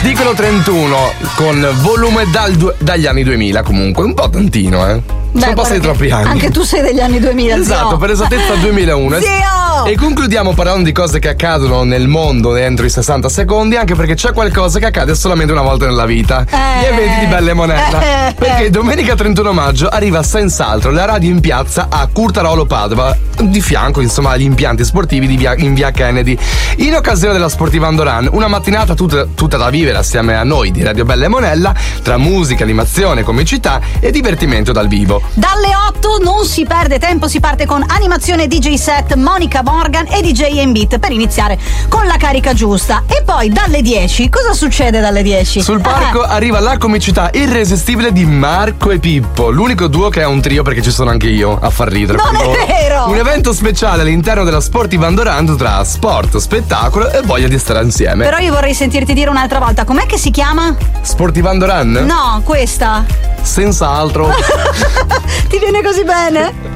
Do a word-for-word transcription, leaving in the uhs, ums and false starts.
Articolo trentuno con volume dal du- dagli anni duemila, comunque un po' tantino, eh. Beh, sono passati troppi anni. Anche tu sei degli anni duemila. Esatto, zio. per esattezza duemilauno. Zio! E concludiamo parlando di cose che accadono nel mondo entro i sessanta secondi, anche perché c'è qualcosa che accade solamente una volta nella vita. Eh. Gli eventi di Belle Monella. Eh. Perché domenica trentuno maggio arriva senz'altro la radio in piazza a Curtarolo Padova, di fianco insomma agli impianti sportivi di via, in via Kennedy, in occasione della Sportivando Run, una mattinata tutta, tutta da vivere assieme a noi di Radio Belle Monella, tra musica, animazione, comicità e divertimento dal vivo. Dalle otto non si perde tempo, si parte con animazione D J set, Monica Morgan e D J and Beat per iniziare con la carica giusta. E poi dalle dieci, cosa succede dalle dieci? Sul palco Eh. arriva la comicità irresistibile di Marco e Pippo, l'unico duo che è un trio perché ci sono anche io a far ridere. Non con è loro. vero! Un evento speciale all'interno della Sportivando Run tra sport, spettacolo e voglia di stare insieme. Però io vorrei sentirti dire un'altra volta, com'è che si chiama? Sportivando Run? No, questa. Senza altro. Ti viene così bene?